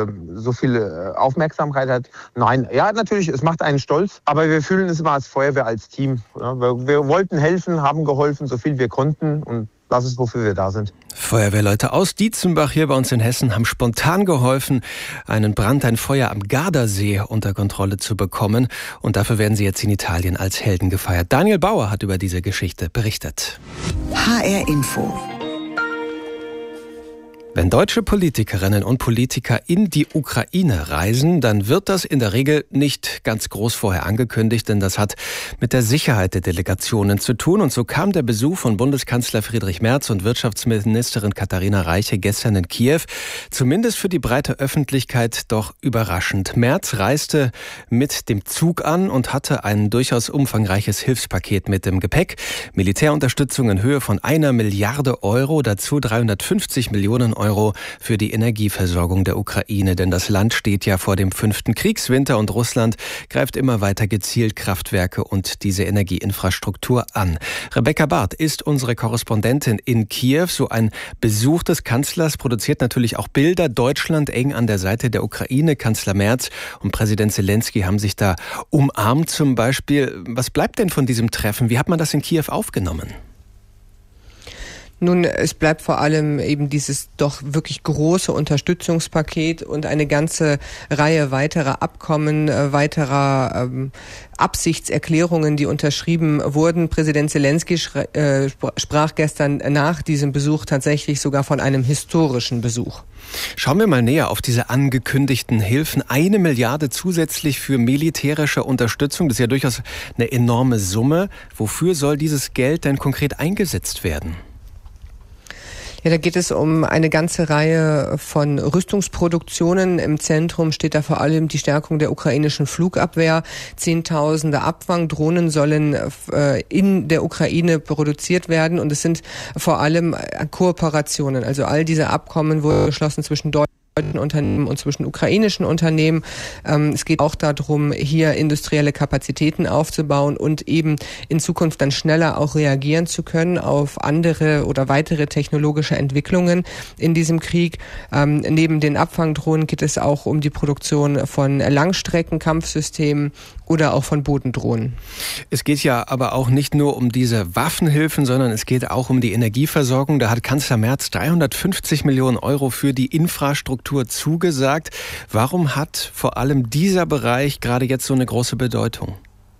so viel Aufmerksamkeit hat. Nein, ja natürlich, es macht einen stolz, aber wir fühlen es immer als Feuerwehr, als Team. Ja, wir wollten helfen, haben geholfen, so viel wir konnten und das ist, wofür wir da sind. Feuerwehrleute aus Dietzenbach hier bei uns in Hessen haben spontan geholfen, ein Feuer am Gardasee unter Kontrolle zu bekommen. Und dafür werden sie jetzt in Italien als Helden gefeiert. Daniel Bauer hat über diese Geschichte berichtet. HR Info. Wenn deutsche Politikerinnen und Politiker in die Ukraine reisen, dann wird das in der Regel nicht ganz groß vorher angekündigt, denn das hat mit der Sicherheit der Delegationen zu tun. Und so kam der Besuch von Bundeskanzler Friedrich Merz und Wirtschaftsministerin Katharina Reiche gestern in Kiew, zumindest für die breite Öffentlichkeit doch überraschend. Merz reiste mit dem Zug an und hatte ein durchaus umfangreiches Hilfspaket mit im Gepäck. Militärunterstützung in Höhe von 1 Milliarde Euro, dazu 350 Millionen Euro für die Energieversorgung der Ukraine. Denn das Land steht ja vor dem 5. Kriegswinter und Russland greift immer weiter gezielt Kraftwerke und diese Energieinfrastruktur an. Rebecca Barth ist unsere Korrespondentin in Kiew. So ein Besuch des Kanzlers produziert natürlich auch Bilder. Deutschland eng an der Seite der Ukraine. Kanzler Merz und Präsident Zelensky haben sich da umarmt zum Beispiel. Was bleibt denn von diesem Treffen? Wie hat man das in Kiew aufgenommen? Nun, es bleibt vor allem eben dieses doch wirklich große Unterstützungspaket und eine ganze Reihe weiterer Abkommen, weiterer Absichtserklärungen, die unterschrieben wurden. Präsident Zelensky sprach gestern nach diesem Besuch tatsächlich sogar von einem historischen Besuch. Schauen wir mal näher auf diese angekündigten Hilfen. 1 Milliarde zusätzlich für militärische Unterstützung. Das ist ja durchaus eine enorme Summe. Wofür soll dieses Geld denn konkret eingesetzt werden? Ja, da geht es um eine ganze Reihe von Rüstungsproduktionen. Im Zentrum steht da vor allem die Stärkung der ukrainischen Flugabwehr. Zehntausende Abfangdrohnen sollen in der Ukraine produziert werden. Und es sind vor allem Kooperationen. Also all diese Abkommen wurden geschlossen zwischen deutschen Unternehmen und zwischen ukrainischen Unternehmen. Es geht auch darum, hier industrielle Kapazitäten aufzubauen und eben in Zukunft dann schneller auch reagieren zu können auf andere oder weitere technologische Entwicklungen in diesem Krieg. Neben den Abfangdrohnen geht es auch um die Produktion von Langstreckenkampfsystemen oder auch von Bodendrohnen. Es geht ja aber auch nicht nur um diese Waffenhilfen, sondern es geht auch um die Energieversorgung. Da hat Kanzler Merz 350 Millionen Euro für die Infrastruktur zugesagt. Warum hat vor allem dieser Bereich gerade jetzt so eine große Bedeutung?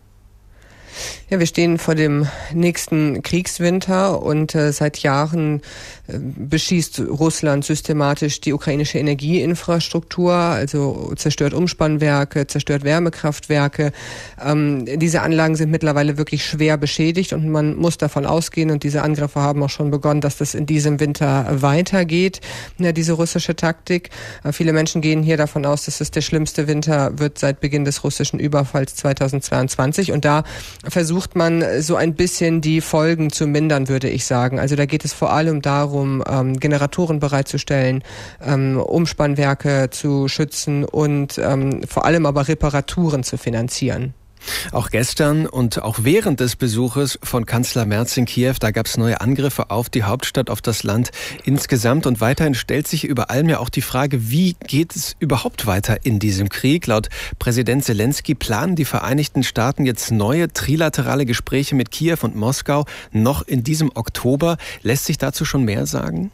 Ja, wir stehen vor dem nächsten Kriegswinter und seit Jahren beschießt Russland systematisch die ukrainische Energieinfrastruktur, also zerstört Umspannwerke, zerstört Wärmekraftwerke. Diese Anlagen sind mittlerweile wirklich schwer beschädigt und man muss davon ausgehen, und diese Angriffe haben auch schon begonnen, dass das in diesem Winter weitergeht, diese russische Taktik. Viele Menschen gehen hier davon aus, dass es der schlimmste Winter wird seit Beginn des russischen Überfalls 2022, und da versucht man so ein bisschen die Folgen zu mindern, würde ich sagen. Also da geht es vor allem darum, Generatoren bereitzustellen, Umspannwerke zu schützen und vor allem aber Reparaturen zu finanzieren. Auch gestern und auch während des Besuches von Kanzler Merz in Kiew, da gab es neue Angriffe auf die Hauptstadt, auf das Land insgesamt. Und weiterhin stellt sich über allem ja auch die Frage, wie geht es überhaupt weiter in diesem Krieg? Laut Präsident Zelensky planen die Vereinigten Staaten jetzt neue trilaterale Gespräche mit Kiew und Moskau noch in diesem Oktober. Lässt sich dazu schon mehr sagen?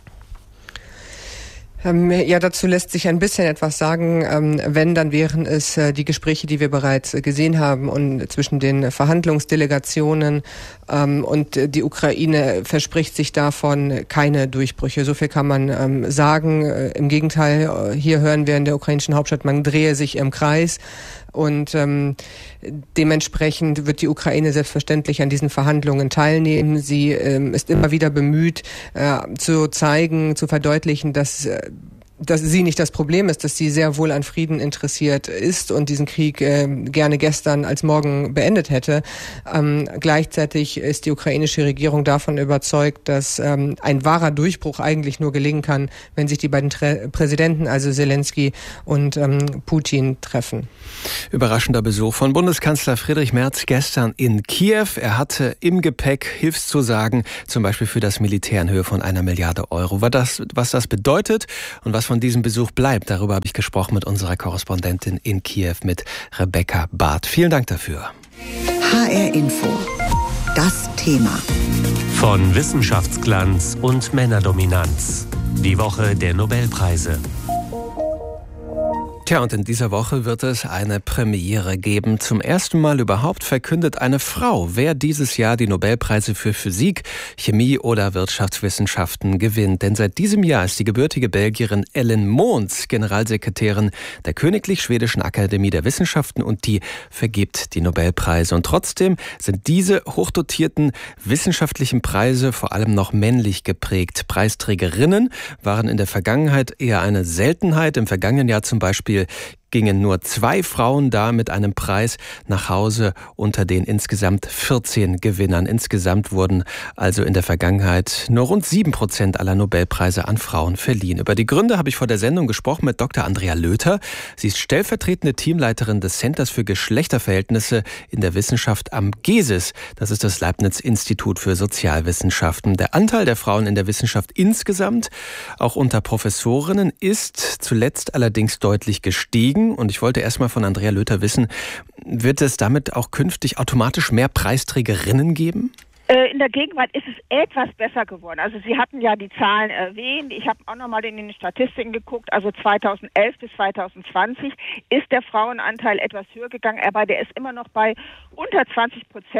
Ja, dazu lässt sich ein bisschen etwas sagen. Wenn, dann wären es die Gespräche, die wir bereits gesehen haben, und zwischen den Verhandlungsdelegationen, und die Ukraine verspricht sich davon keine Durchbrüche. So viel kann man sagen. Im Gegenteil, hier hören wir in der ukrainischen Hauptstadt, man drehe sich im Kreis. Und dementsprechend wird die Ukraine selbstverständlich an diesen Verhandlungen teilnehmen. Sie ist immer wieder bemüht, zu zeigen, zu verdeutlichen, dass sie nicht das Problem ist, dass sie sehr wohl an Frieden interessiert ist und diesen Krieg gerne gestern als morgen beendet hätte. Gleichzeitig ist die ukrainische Regierung davon überzeugt, dass ein wahrer Durchbruch eigentlich nur gelingen kann, wenn sich die beiden Präsidenten, also Zelensky und Putin, treffen. Überraschender Besuch von Bundeskanzler Friedrich Merz gestern in Kiew. Er hatte im Gepäck Hilfszusagen, zum Beispiel für das Militär in Höhe von 1 Milliarde Euro. Was das bedeutet und was was von diesem Besuch bleibt, darüber habe ich gesprochen mit unserer Korrespondentin in Kiew, mit Rebecca Barth. Vielen Dank dafür. HR Info. Das Thema. Von Wissenschaftsglanz und Männerdominanz. Die Woche der Nobelpreise. Tja, und in dieser Woche wird es eine Premiere geben. Zum ersten Mal überhaupt verkündet eine Frau, wer dieses Jahr die Nobelpreise für Physik, Chemie oder Wirtschaftswissenschaften gewinnt. Denn seit diesem Jahr ist die gebürtige Belgierin Ellen Moons Generalsekretärin der Königlich Schwedischen Akademie der Wissenschaften und die vergibt die Nobelpreise. Und trotzdem sind diese hochdotierten wissenschaftlichen Preise vor allem noch männlich geprägt. Preisträgerinnen waren in der Vergangenheit eher eine Seltenheit. Im vergangenen Jahr zum Beispiel gingen nur 2 Frauen da mit einem Preis nach Hause unter den insgesamt 14 Gewinnern. Insgesamt wurden also in der Vergangenheit nur rund 7% aller Nobelpreise an Frauen verliehen. Über die Gründe habe ich vor der Sendung gesprochen mit Dr. Andrea Löther. Sie ist stellvertretende Teamleiterin des Centers für Geschlechterverhältnisse in der Wissenschaft am GESIS. Das ist das Leibniz-Institut für Sozialwissenschaften. Der Anteil der Frauen in der Wissenschaft insgesamt, auch unter Professorinnen, ist zuletzt allerdings deutlich gestiegen. Und ich wollte erst mal von Andrea Löther wissen, wird es damit auch künftig automatisch mehr Preisträgerinnen geben? In der Gegenwart ist es etwas besser geworden. Also Sie hatten ja die Zahlen erwähnt. Ich habe auch nochmal in den Statistiken geguckt. Also 2011 bis 2020 ist der Frauenanteil etwas höher gegangen. Aber der ist immer noch bei unter 20%,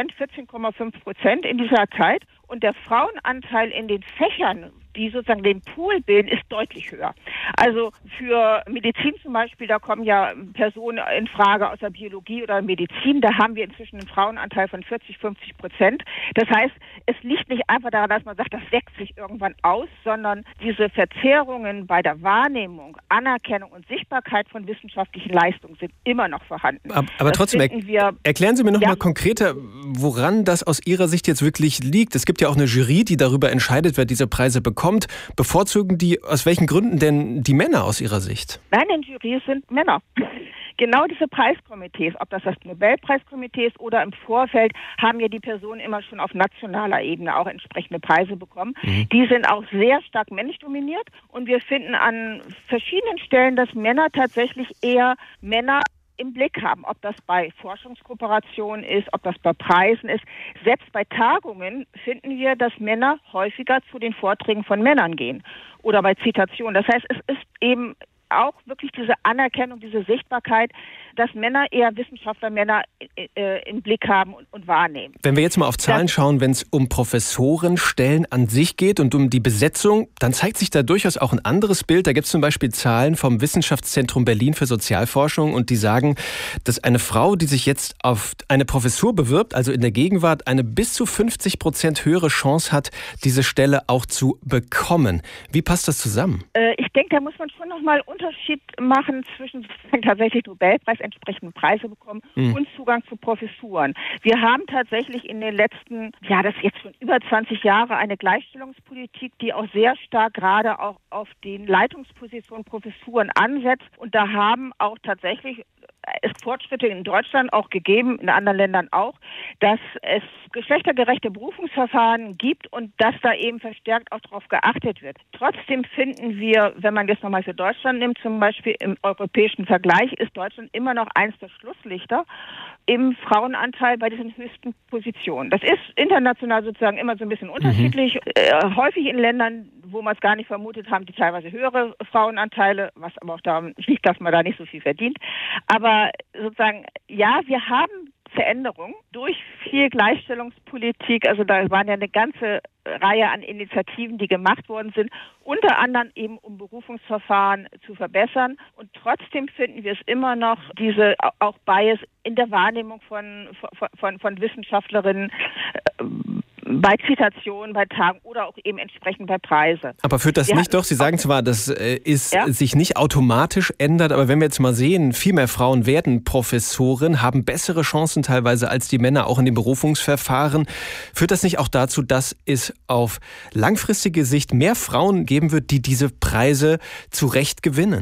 14,5% in dieser Zeit. Und der Frauenanteil in den Fächern, die sozusagen den Pool bilden, ist deutlich höher. Also für Medizin zum Beispiel, da kommen ja Personen in Frage aus der Biologie oder Medizin, da haben wir inzwischen einen Frauenanteil von 40-50%. Das heißt, es liegt nicht einfach daran, dass man sagt, das wächst sich irgendwann aus, sondern diese Verzerrungen bei der Wahrnehmung, Anerkennung und Sichtbarkeit von wissenschaftlichen Leistungen sind immer noch vorhanden. Aber trotzdem, erklären Sie mir noch mal konkreter, woran das aus Ihrer Sicht jetzt wirklich liegt. Es gibt ja auch eine Jury, die darüber entscheidet, wer diese Preise bekommt. Bevorzugen die, aus welchen Gründen denn die Männer aus Ihrer Sicht? Nein, in Jurys sind Männer. Genau diese Preiskomitees, ob das Nobelpreiskomitee ist oder im Vorfeld, haben ja die Personen immer schon auf nationaler Ebene auch entsprechende Preise bekommen. Die sind auch sehr stark männlich dominiert und wir finden an verschiedenen Stellen, dass Männer tatsächlich eher Männer im Blick haben, ob das bei Forschungskooperationen ist, ob das bei Preisen ist. Selbst bei Tagungen finden wir, dass Männer häufiger zu den Vorträgen von Männern gehen oder bei Zitationen. Das heißt, es ist eben auch wirklich diese Anerkennung, diese Sichtbarkeit, dass Männer eher Wissenschaftler im Blick haben und wahrnehmen. Wenn wir jetzt mal auf Zahlen schauen, wenn es um Professorenstellen an sich geht und um die Besetzung, dann zeigt sich da durchaus auch ein anderes Bild. Da gibt es zum Beispiel Zahlen vom Wissenschaftszentrum Berlin für Sozialforschung und die sagen, dass eine Frau, die sich jetzt auf eine Professur bewirbt, also in der Gegenwart eine bis zu 50% höhere Chance hat, diese Stelle auch zu bekommen. Wie passt das zusammen? Ich denke, da muss man schon nochmal Unterschied machen zwischen tatsächlich Nobelpreis entsprechende Preise bekommen und Zugang zu Professuren. Wir haben tatsächlich in den letzten, das ist jetzt schon über 20 Jahre, eine Gleichstellungspolitik, die auch sehr stark gerade auch auf den Leitungspositionen Professuren ansetzt. Und da haben auch tatsächlich es Fortschritte in Deutschland auch gegeben, in anderen Ländern auch, dass es geschlechtergerechte Berufungsverfahren gibt und dass da eben verstärkt auch darauf geachtet wird. Trotzdem finden wir, wenn man jetzt nochmal für Deutschland nimmt, zum Beispiel im europäischen Vergleich, ist Deutschland immer noch eins der Schlusslichter im Frauenanteil bei diesen höchsten Positionen. Das ist international sozusagen immer so ein bisschen unterschiedlich. Häufig in Ländern, wo man es gar nicht vermutet haben, die teilweise höhere Frauenanteile, was aber auch daran liegt, dass man da nicht so viel verdient. Aber sozusagen, ja, wir haben Veränderung durch viel Gleichstellungspolitik. Also da waren ja eine ganze Reihe an Initiativen, die gemacht worden sind, unter anderem eben um Berufungsverfahren zu verbessern. Und trotzdem finden wir es immer noch diese auch Bias in der Wahrnehmung von Wissenschaftlerinnen bei Zitationen, bei Tagen oder auch eben entsprechend bei Preise. Aber führt das nicht doch? Sie sagen zwar, dass es sich nicht automatisch ändert, aber wenn wir jetzt mal sehen, viel mehr Frauen werden Professoren, haben bessere Chancen teilweise als die Männer auch in den Berufungsverfahren. Führt das nicht auch dazu, dass es auf langfristige Sicht mehr Frauen geben wird, die diese Preise zu Recht gewinnen?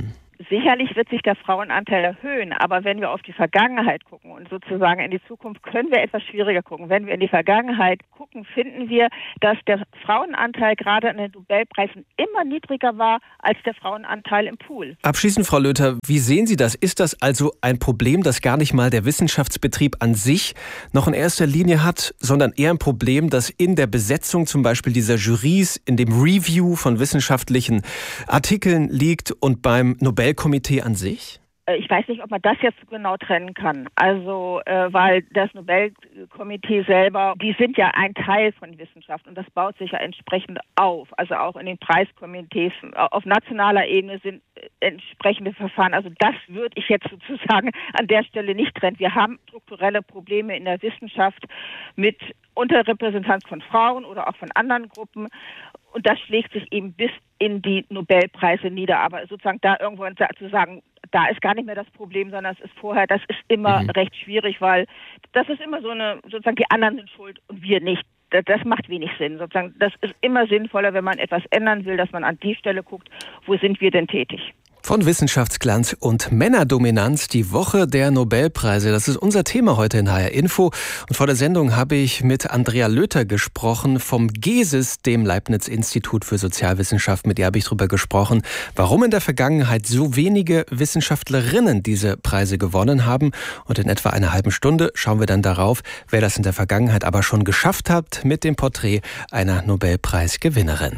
sicherlich wird sich der Frauenanteil erhöhen, aber wenn wir auf die Vergangenheit gucken und sozusagen in die Zukunft, können wir etwas schwieriger gucken. Wenn wir in die Vergangenheit gucken, finden wir, dass der Frauenanteil gerade an den Nobelpreisen immer niedriger war als der Frauenanteil im Pool. Abschließend, Frau Löther, wie sehen Sie das? Ist das also ein Problem, das gar nicht mal der Wissenschaftsbetrieb an sich noch in erster Linie hat, sondern eher ein Problem, das in der Besetzung zum Beispiel dieser Jurys, in dem Review von wissenschaftlichen Artikeln liegt und beim Nobelkomitee an sich? Ich weiß nicht, ob man das jetzt genau trennen kann. Also, weil das Nobelkomitee selber, die sind ja ein Teil von Wissenschaft und das baut sich ja entsprechend auf. Also auch in den Preiskomitees auf nationaler Ebene sind entsprechende Verfahren. Also das würde ich jetzt sozusagen an der Stelle nicht trennen. Wir haben strukturelle Probleme in der Wissenschaft mit Unterrepräsentanz von Frauen oder auch von anderen Gruppen. Und das schlägt sich eben bis in die Nobelpreise nieder. Aber sozusagen da irgendwo zu sagen, da ist gar nicht mehr das Problem, sondern es ist vorher, das ist immer recht schwierig, weil das ist immer so eine, sozusagen die anderen sind schuld und wir nicht. Das macht wenig Sinn. Sozusagen, das ist immer sinnvoller, wenn man etwas ändern will, dass man an die Stelle guckt, wo sind wir denn tätig. Von Wissenschaftsglanz und Männerdominanz, die Woche der Nobelpreise. Das ist unser Thema heute in HR Info. Und vor der Sendung habe ich mit Andrea Löther gesprochen vom GESIS, dem Leibniz-Institut für Sozialwissenschaft. Mit ihr habe ich darüber gesprochen, warum in der Vergangenheit so wenige Wissenschaftlerinnen diese Preise gewonnen haben. Und in etwa einer halben Stunde schauen wir dann darauf, wer das in der Vergangenheit aber schon geschafft hat, mit dem Porträt einer Nobelpreisgewinnerin.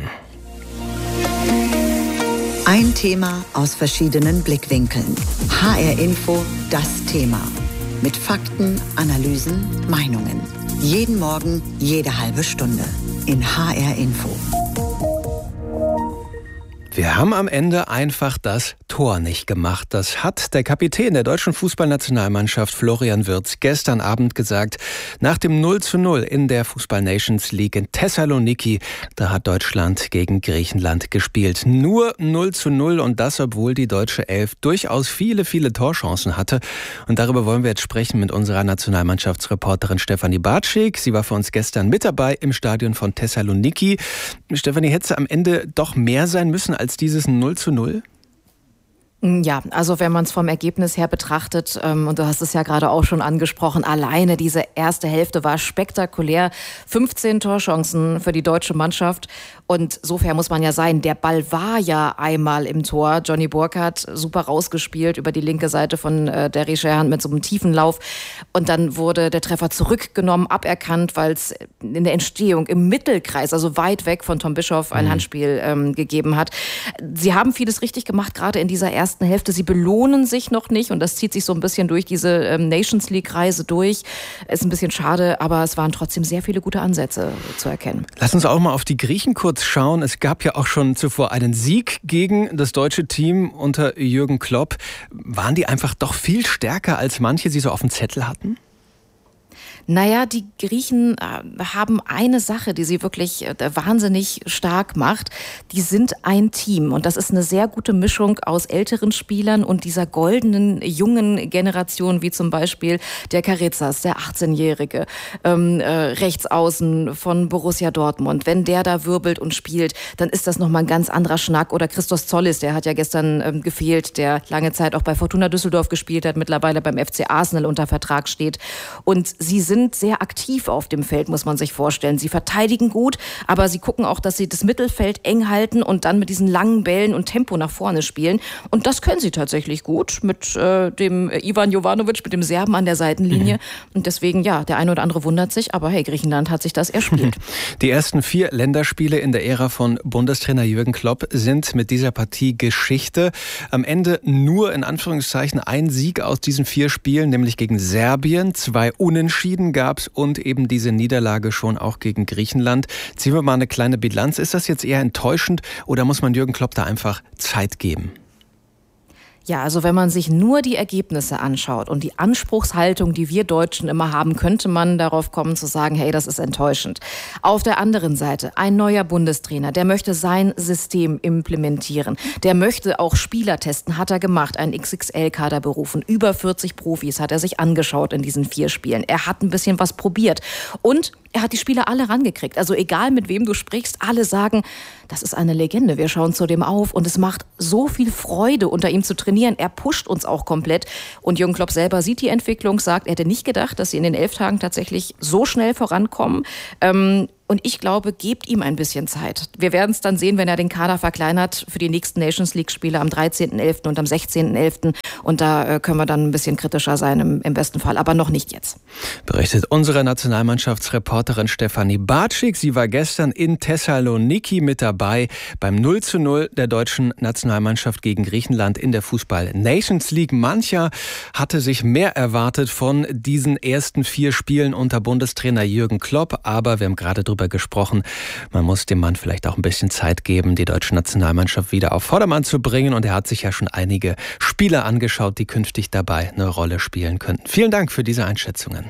Ein Thema aus verschiedenen Blickwinkeln. HR Info, das Thema. Mit Fakten, Analysen, Meinungen. Jeden Morgen, jede halbe Stunde. In HR Info. Wir haben am Ende einfach das Tor nicht gemacht. Das hat der Kapitän der deutschen Fußballnationalmannschaft Florian Wirtz gestern Abend gesagt. Nach dem 0:0 in der Fußball-Nations League in Thessaloniki, da hat Deutschland gegen Griechenland gespielt. Nur 0:0 und das, obwohl die deutsche Elf durchaus viele Torchancen hatte. Und darüber wollen wir jetzt sprechen mit unserer Nationalmannschaftsreporterin Stefanie Bartschik. Sie war für uns gestern mit dabei im Stadion von Thessaloniki. Stefanie, hätte es am Ende doch mehr sein müssen als dieses 0:0? Ja, also wenn man es vom Ergebnis her betrachtet, und du hast es ja gerade auch schon angesprochen, alleine diese erste Hälfte war spektakulär. 15 Torchancen für die deutsche Mannschaft. Und so fair muss man ja sein, der Ball war ja einmal im Tor. Johnny Burkhardt super rausgespielt über die linke Seite von Derry Sherhan mit so einem tiefen Lauf. Und dann wurde der Treffer zurückgenommen, aberkannt, weil es in der Entstehung im Mittelkreis, also weit weg von Tom Bischoff, ein Handspiel gegeben hat. Sie haben vieles richtig gemacht, gerade in dieser ersten Hälfte. Sie belohnen sich noch nicht und das zieht sich so ein bisschen durch diese Nations League-Reise durch. Ist ein bisschen schade, aber es waren trotzdem sehr viele gute Ansätze zu erkennen. Lass uns auch mal auf die Griechen kurz schauen. Es gab ja auch schon zuvor einen Sieg gegen das deutsche Team unter Jürgen Klopp. Waren die einfach doch viel stärker, als manche sie so auf dem Zettel hatten? Naja, die Griechen haben eine Sache, die sie wirklich wahnsinnig stark macht. Die sind ein Team und das ist eine sehr gute Mischung aus älteren Spielern und dieser goldenen jungen Generation, wie zum Beispiel der Karizas, der 18-Jährige, Rechtsaußen von Borussia Dortmund. Wenn der da wirbelt und spielt, dann ist das nochmal ein ganz anderer Schnack. Oder Christos Zollis, der hat ja gestern gefehlt, der lange Zeit auch bei Fortuna Düsseldorf gespielt hat, mittlerweile beim FC Arsenal unter Vertrag steht. Und sie sind sehr aktiv auf dem Feld, muss man sich vorstellen. Sie verteidigen gut, aber sie gucken auch, dass sie das Mittelfeld eng halten und dann mit diesen langen Bällen und Tempo nach vorne spielen. Und das können sie tatsächlich gut mit dem Ivan Jovanovic, mit dem Serben an der Seitenlinie. Und deswegen, ja, der eine oder andere wundert sich, aber hey, Griechenland hat sich das erspielt. Die ersten 4 Länderspiele in der Ära von Bundestrainer Jürgen Klopp sind mit dieser Partie Geschichte. Am Ende nur in Anführungszeichen ein Sieg aus diesen 4 Spielen, nämlich gegen Serbien, 2 Unentschieden gab's und eben diese Niederlage schon auch gegen Griechenland. Ziehen wir mal eine kleine Bilanz. Ist das jetzt eher enttäuschend oder muss man Jürgen Klopp da einfach Zeit geben? Ja, also wenn man sich nur die Ergebnisse anschaut und die Anspruchshaltung, die wir Deutschen immer haben, könnte man darauf kommen zu sagen, hey, das ist enttäuschend. Auf der anderen Seite, ein neuer Bundestrainer, der möchte sein System implementieren. Der möchte auch Spieler testen, hat er gemacht, einen XXL-Kader berufen. Über 40 Profis hat er sich angeschaut in diesen 4 Spielen. Er hat ein bisschen was probiert und er hat die Spieler alle rangekriegt. Also egal mit wem du sprichst, alle sagen, das ist eine Legende. Wir schauen zu dem auf und es macht so viel Freude, unter ihm zu trainieren. Er pusht uns auch komplett. Und Jürgen Klopp selber sieht die Entwicklung, sagt, er hätte nicht gedacht, dass sie in den 11 Tagen tatsächlich so schnell vorankommen. Und ich glaube, gebt ihm ein bisschen Zeit. Wir werden es dann sehen, wenn er den Kader verkleinert für die nächsten Nations-League-Spiele am 13.11. und am 16.11. Und da können wir dann ein bisschen kritischer sein im besten Fall, aber noch nicht jetzt. Berichtet unsere Nationalmannschaftsreporterin Stefanie Bartschik. Sie war gestern in Thessaloniki mit dabei beim 0:0 der deutschen Nationalmannschaft gegen Griechenland in der Fußball-Nations-League. Mancher hatte sich mehr erwartet von diesen ersten 4 Spielen unter Bundestrainer Jürgen Klopp, aber wir haben gerade darüber gesprochen, man muss dem Mann vielleicht auch ein bisschen Zeit geben, die deutsche Nationalmannschaft wieder auf Vordermann zu bringen. Und er hat sich ja schon einige Spieler angeschaut, die künftig dabei eine Rolle spielen könnten. Vielen Dank für diese Einschätzungen.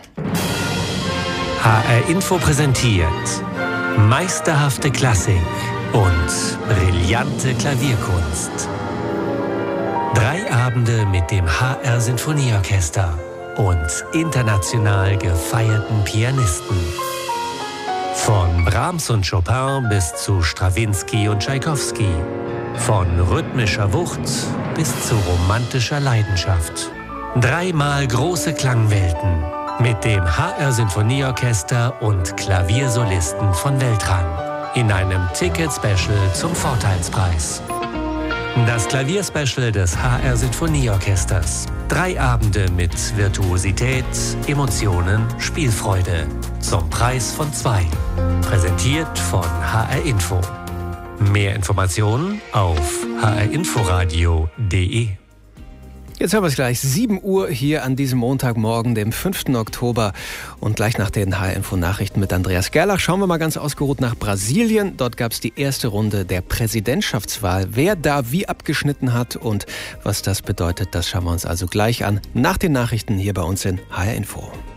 HR Info präsentiert meisterhafte Klassik und brillante Klavierkunst. 3 Abende mit dem HR Sinfonieorchester und international gefeierten Pianisten. Von Brahms und Chopin bis zu Strawinsky und Tschaikowski. Von rhythmischer Wucht bis zu romantischer Leidenschaft. 3-mal große Klangwelten mit dem HR Sinfonieorchester und Klaviersolisten von Weltrang. In einem Ticket-Special zum Vorteilspreis. Das Klavierspecial des HR Sinfonieorchesters. 3 Abende mit Virtuosität, Emotionen, Spielfreude. Zum Preis von 2. Präsentiert von HR Info. Mehr Informationen auf hrinforadio.de. Jetzt haben wir es gleich 7 Uhr hier an diesem Montagmorgen, dem 5. Oktober. Und gleich nach den HR-Info-Nachrichten mit Andreas Gerlach schauen wir mal ganz ausgeruht nach Brasilien. Dort gab es die erste Runde der Präsidentschaftswahl. Wer da wie abgeschnitten hat und was das bedeutet, das schauen wir uns also gleich an. Nach den Nachrichten hier bei uns in HR Info.